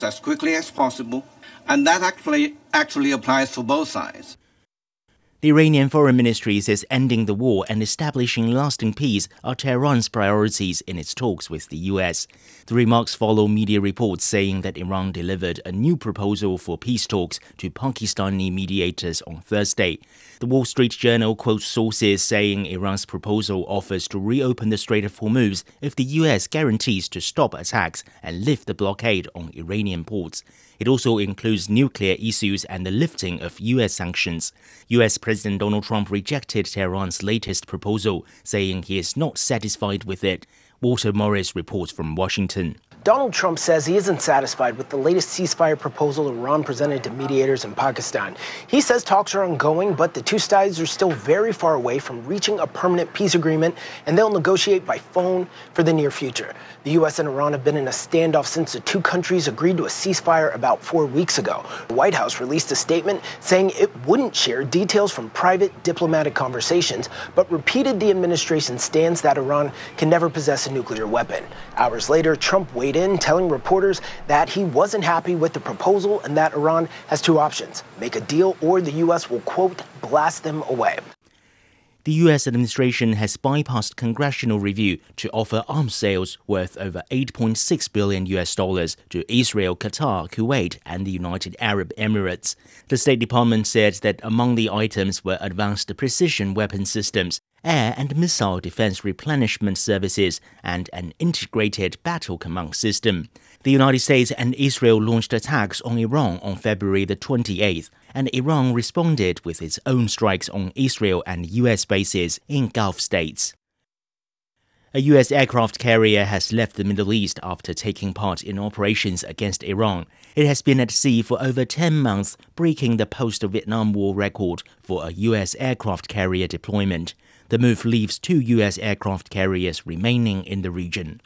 as quickly as possible, and that actually applies for both sides. The Iranian Foreign Ministry says ending the war and establishing lasting peace are Tehran's priorities in its talks with the US. The remarks follow media reports saying that Iran delivered a new proposal for peace talks to Pakistani mediators on Thursday. The Wall Street Journal quotes sources saying Iran's proposal offers to reopen the Strait of Hormuz if the US guarantees to stop attacks and lift the blockade on Iranian ports. It also includes nuclear issues and the lifting of US sanctions. US President Donald Trump rejected Tehran's latest proposal, saying he is not satisfied with it. Walter Morris reports from Washington. Donald Trump says he isn't satisfied with the latest ceasefire proposal Iran presented to mediators in Pakistan. He says talks are ongoing, but the two sides are still very far away from reaching a permanent peace agreement, and they'll negotiate by phone for the near future. The U.S. and Iran have been in a standoff since the two countries agreed to a ceasefire about 4 weeks ago. The White House released a statement saying it wouldn't share details from private diplomatic conversations, but repeated the administration's stance that Iran can never possess a nuclear weapon. Hours later, Trump weighed in, telling reporters that he wasn't happy with the proposal and that Iran has two options: make a deal or the U.S. will, quote, blast them away. The U.S. administration has bypassed congressional review to offer arms sales worth over $8.6 billion to Israel, Qatar, Kuwait, and the United Arab Emirates. The State Department said that among the items were advanced precision weapon systems, air and missile defense replenishment services, and an integrated battle command system. The United States and Israel launched attacks on Iran on February the 28th, and Iran responded with its own strikes on Israel and U.S. bases in Gulf states. A U.S. aircraft carrier has left the Middle East after taking part in operations against Iran. It has been at sea for over 10 months, breaking the post-Vietnam War record for a U.S. aircraft carrier deployment. The move leaves 2 U.S. aircraft carriers remaining in the region.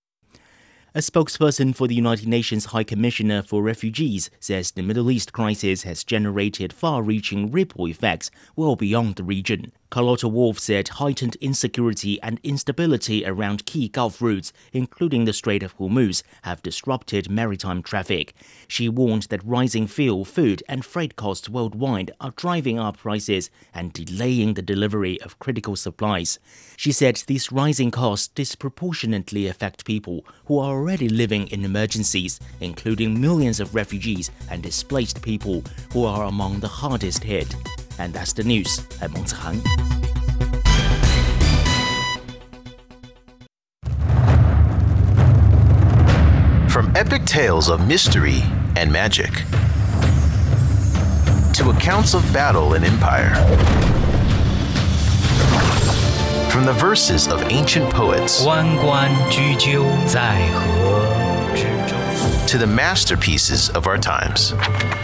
A spokesperson for the United Nations High Commissioner for Refugees says the Middle East crisis has generated far-reaching ripple effects well beyond the region. Carlotta Wolf said heightened insecurity and instability around key Gulf routes, including the Strait of Hormuz, have disrupted maritime traffic. She warned that rising fuel, food, and freight costs worldwide are driving up prices and delaying the delivery of critical supplies. She said these rising costs disproportionately affect people who are already living in emergencies, including millions of refugees and displaced people who are among the hardest hit. And that's the news. I'm Meng Zihang. From epic tales of mystery and magic to accounts of battle and empire, from the verses of ancient poets 万贯雎鸠，在河之洲 to the masterpieces of our times.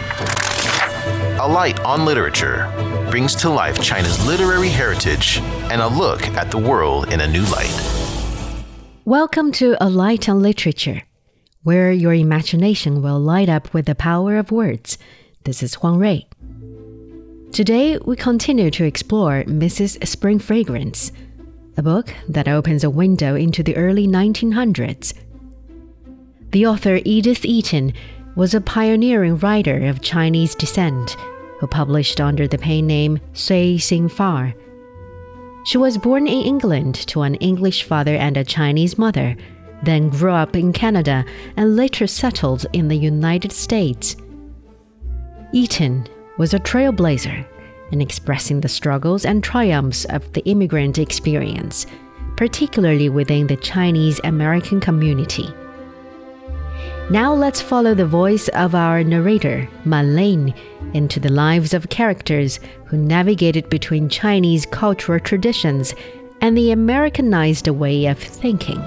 A Light on Literature brings to life China's literary heritage and a look at the world in a new light. Welcome to A Light on Literature, where your imagination will light up with the power of words. This is Huang Rui. Today, we continue to explore Mrs. Spring Fragrance, a book that opens a window into the early 1900s. The author Edith Eaton was a pioneering writer of Chinese descent who published under the pen name Sui Xingfar. She was born in England to an English father and a Chinese mother, then grew up in Canada and later settled in the United States. Eaton was a trailblazer in expressing the struggles and triumphs of the immigrant experience, particularly within the Chinese American community. Now let's follow the voice of our narrator, Man Ling, into the lives of characters who navigated between Chinese cultural traditions and the Americanized way of thinking.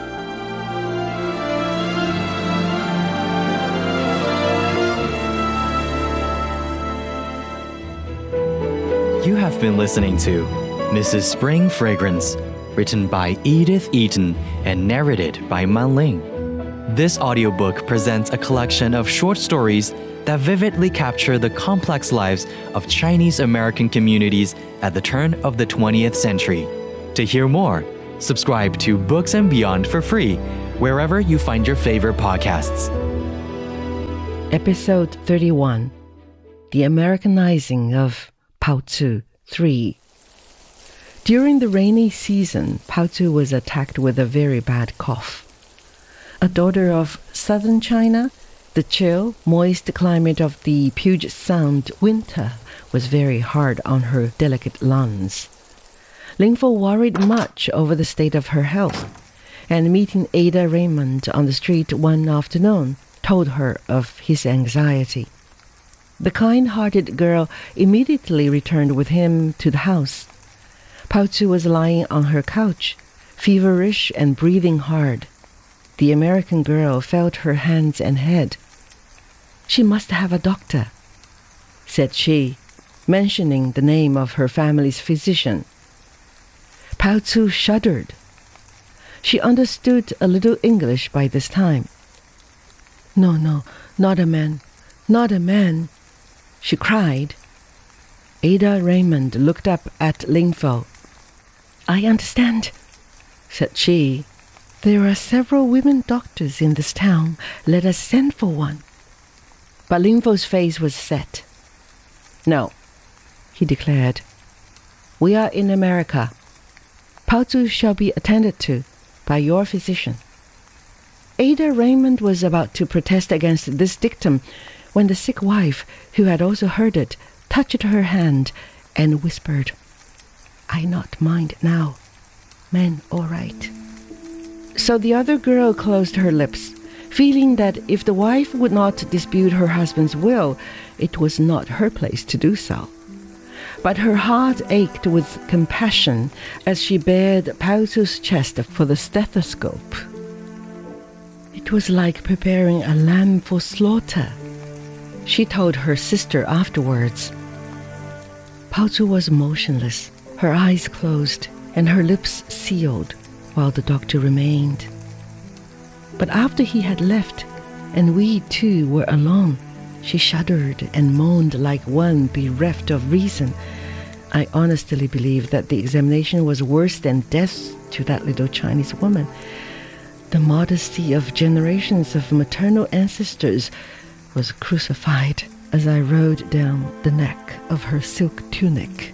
You have been listening to Mrs. Spring Fragrance, written by Edith Eaton and narrated by Man Ling. This audiobook presents a collection of short stories that vividly capture the complex lives of Chinese American communities at the turn of the 20th century. To hear more, subscribe to Books and Beyond for free, wherever you find your favorite podcasts. Episode 31, The Americanizing of Pao Tzu 3. During the rainy season, Pao Tzu was attacked with a very bad cough. A daughter of southern China, the chill, moist climate of the Puget Sound winter was very hard on her delicate lungs. Ling Fo worried much over the state of her health, and meeting Ada Raymond on the street one afternoon told her of his anxiety. The kind-hearted girl immediately returned with him to the house. Pao Tzu was lying on her couch, feverish and breathing hard. The American girl felt her hands and head. "She must have a doctor," said she, mentioning the name of her family's physician. Pao Tzu shuddered. She understood a little English by this time. No, not a man, not a man," she cried. Ada Raymond looked up at Ling Fo. "I understand," said she. "There are several women doctors in this town. Let us send for one." But Ling Fo's face was set. "No," he declared. "We are in America. Pao Tzu shall be attended to by your physician." Ada Raymond was about to protest against this dictum when the sick wife, who had also heard it, touched her hand and whispered, "I not mind now. Man all right." So the other girl closed her lips, feeling that if the wife would not dispute her husband's will, it was not her place to do so. But her heart ached with compassion as she bared Pao Tzu's chest for the stethoscope. "It was like preparing a lamb for slaughter," she told her sister afterwards. Pao Tzu was motionless, her eyes closed and her lips sealed, while the doctor remained. But after he had left, and we too were alone, she shuddered and moaned like one bereft of reason. I honestly believe that the examination was worse than death to that little Chinese woman. The modesty of generations of maternal ancestors was crucified as I rode down the neck of her silk tunic.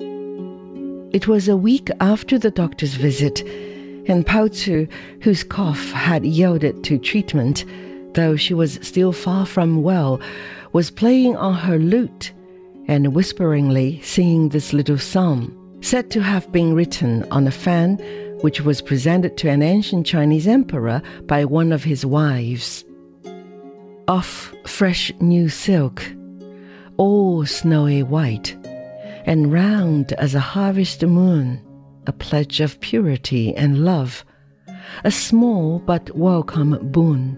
It was a week after the doctor's visit, and Pao Tzu, whose cough had yielded to treatment, though she was still far from well, was playing on her lute and whisperingly singing this little psalm, said to have been written on a fan which was presented to an ancient Chinese emperor by one of his wives. Of fresh new silk, all snowy white, and round as a harvest moon, a pledge of purity and love, a small but welcome boon.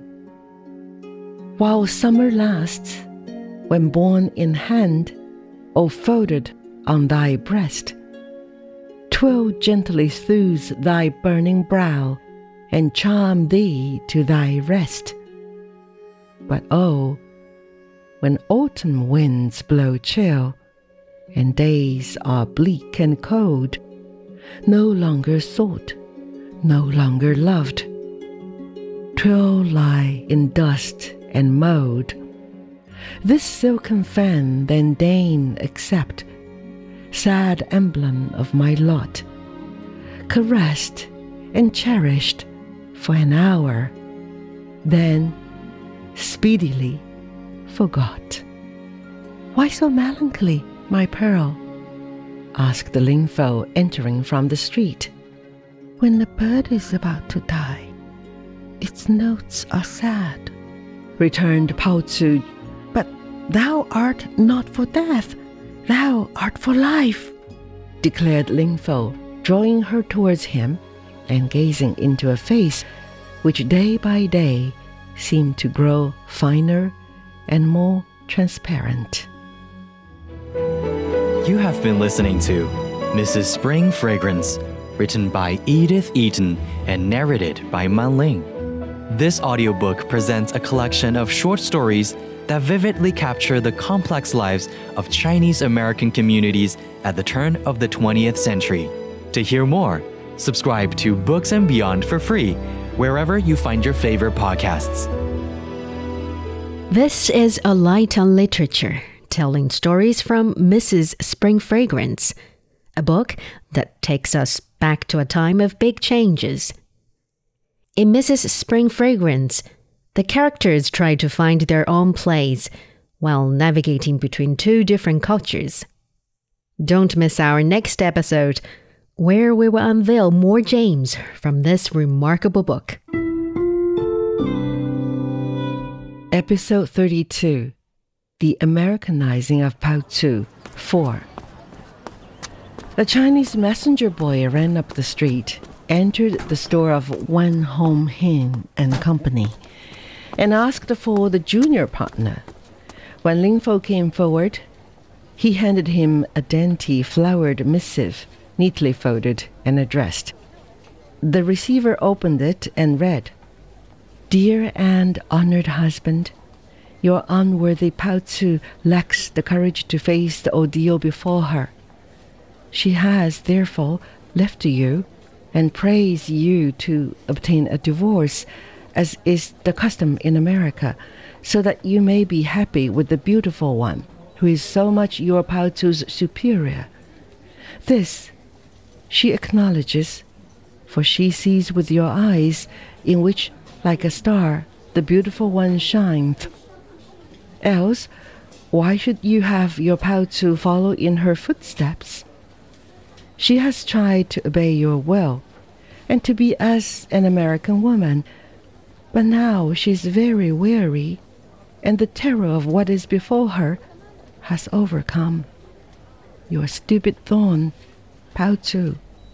While summer lasts, when borne in hand, or folded on thy breast, 'twill gently soothe thy burning brow, and charm thee to thy rest. But oh, when autumn winds blow chill, and days are bleak and cold, no longer sought, no longer loved, 'twill lie in dust and mold. This silken fan then deign accept, sad emblem of my lot, caressed and cherished for an hour, then speedily forgot. Why so melancholy, my pearl? Asked Ling Fo, entering from the street. When the bird is about to die, its notes are sad, returned Pao Tzu. But thou art not for death, thou art for life, declared Ling Fo, drawing her towards him and gazing into a face which day by day seemed to grow finer and more transparent. You have been listening to Mrs. Spring Fragrance, written by Edith Eaton and narrated by Man Ling. This audiobook presents a collection of short stories that vividly capture the complex lives of Chinese American communities at the turn of the 20th century. To hear more, subscribe to Books and Beyond for free, wherever you find your favorite podcasts. This is A Light on Literature, telling stories from Mrs. Spring Fragrance, a book that takes us back to a time of big changes. In Mrs. Spring Fragrance, the characters try to find their own place while navigating between two different cultures. Don't miss our next episode, where we will unveil more gems from this remarkable book. Episode 32, The Americanizing of Pao Tzu, 4. A Chinese messenger boy ran up the street, entered the store of Wan Hong Hin and Company, and asked for the junior partner. When Ling Fo came forward, he handed him a dainty flowered missive, neatly folded and addressed. The receiver opened it and read, "Dear and honored husband, your unworthy Pao Tzu lacks the courage to face the ordeal before her. She has, therefore, left you and prays you to obtain a divorce, as is the custom in America, so that you may be happy with the beautiful one, who is so much your Pao Tzu's superior. This she acknowledges, for she sees with your eyes, in which, like a star, the beautiful one shines. Else, why should you have your Pao Tzu follow in her footsteps? She has tried to obey your will, and to be as an American woman, but now she is very weary, and the terror of what is before her has overcome. Your stupid thorn, Pao Tzu."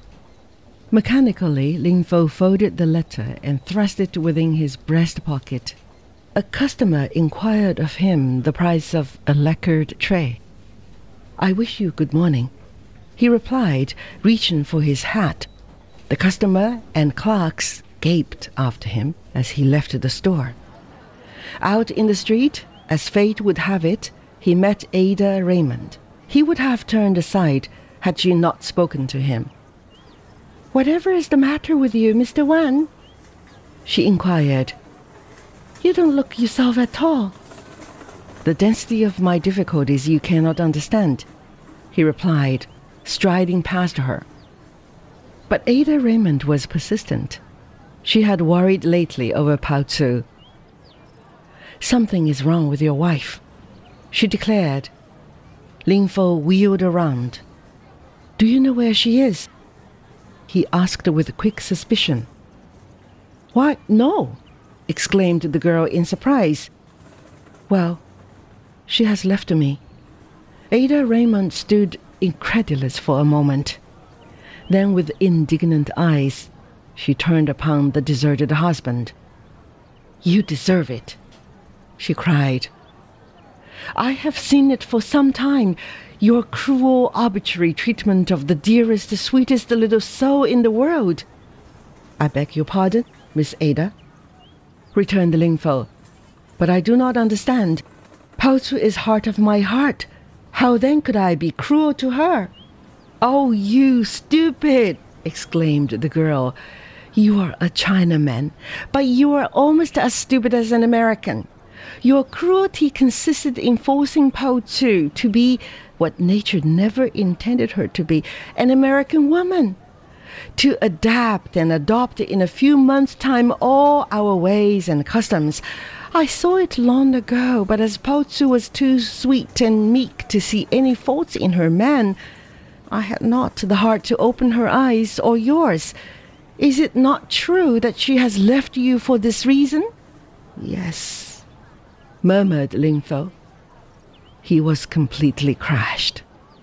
Mechanically, Ling Fo folded the letter and thrust it within his breast pocket. A customer inquired of him the price of a lacquered tray. "I wish you good morning," he replied, reaching for his hat. The customer and clerks gaped after him as he left the store. Out in the street, as fate would have it, he met Ada Raymond. He would have turned aside had she not spoken to him. "Whatever is the matter with you, Mr. Wan?" she inquired. "You don't look yourself at all." "The density of my difficulties you cannot understand," he replied, striding past her. But Ada Raymond was persistent. She had worried lately over Pao Tzu. "Something is wrong with your wife," she declared. Ling Fo wheeled around. "Do you know where she is?" he asked with quick suspicion. "Why, no," exclaimed the girl in surprise. "Well, she has left me." Ada Raymond stood incredulous for a moment. Then, with indignant eyes, she turned upon the deserted husband. "You deserve it," she cried. "I have seen it for some time, your cruel, arbitrary treatment of the dearest, sweetest little soul in the world." "I beg your pardon, Miss Ada," returned Ling Fo, "but I do not understand. Pao Tzu is heart of my heart. How then could I be cruel to her?" "Oh, you stupid!" exclaimed the girl. "You are a Chinaman, but you are almost as stupid as an American. Your cruelty consisted in forcing Pao Tzu to be what nature never intended her to be, an American woman. To adapt and adopt in a few months' time all our ways and customs. I saw it long ago, but as Pao Tzu was too sweet and meek to see any faults in her man, I had not the heart to open her eyes or yours. Is it not true that she has left you for this reason?" "Yes," murmured Ling Fo. He was completely crushed.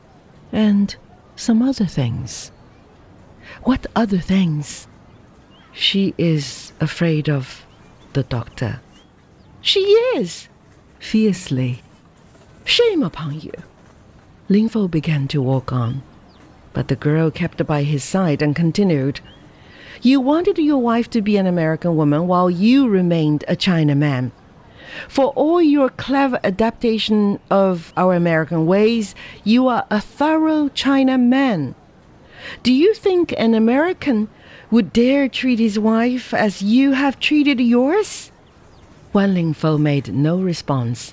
"And some other things." "What other things?" "She is afraid of the doctor." "She is!" fiercely. "Shame upon you!" Ling Fo began to walk on, but the girl kept by his side and continued, "You wanted your wife to be an American woman while you remained a Chinaman. For all your clever adaptation of our American ways, you are a thorough Chinaman. Do you think an American would dare treat his wife as you have treated yours?" Guan Lingfo made no response